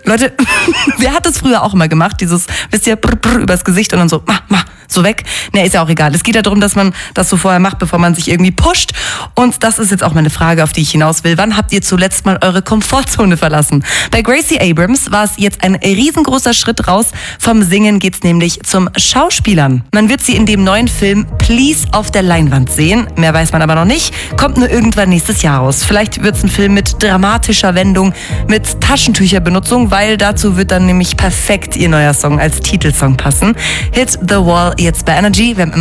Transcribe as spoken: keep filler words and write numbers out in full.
Leute, wer hat das früher auch immer gemacht? Dieses, wisst ihr, brr, brr, übers Gesicht und dann so, mach, mach, so weg. Ne, ist ja auch egal. Es geht ja darum, dass man das so vorher macht, bevor man sich irgendwie pusht. Und das ist jetzt auch meine Frage, auf die ich hinaus will. Wann habt ihr zuletzt mal eure Komfortzone verlassen? Bei Gracie Abrams war es jetzt ein riesengroßer Schritt raus. Vom Singen geht's nämlich zum Schauspielern. Man wird sie in dem neuen Film Please auf der Leinwand sehen. Mehr weiß man aber noch nicht. Kommt nur irgendwann nächstes Jahr raus. Vielleicht wird's ein Film mit dramatischer Wendung, mit Taschentücherbenutzung, weil dazu wird dann nämlich perfekt ihr neuer Song als Titelsong passen. Hit the Wall jetzt bei Energy. Wir haben